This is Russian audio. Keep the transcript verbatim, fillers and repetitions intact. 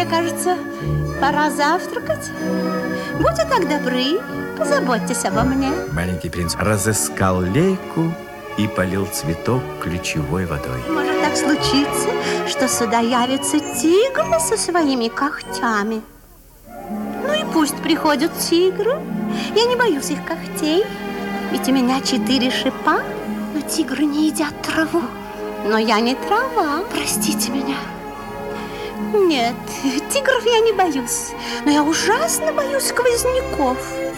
мне кажется, пора завтракать. Будьте так добры, позаботьтесь обо мне. Маленький принц разыскал лейку и полил цветок ключевой водой. Может так случиться, что сюда явится тигр со своими когтями. Ну и пусть приходят тигры. Я не боюсь их когтей, ведь у меня четыре шипа. Но тигры не едят траву. Но я не трава. Простите меня. Нет, тигров я не боюсь, но я ужасно боюсь сквозняков.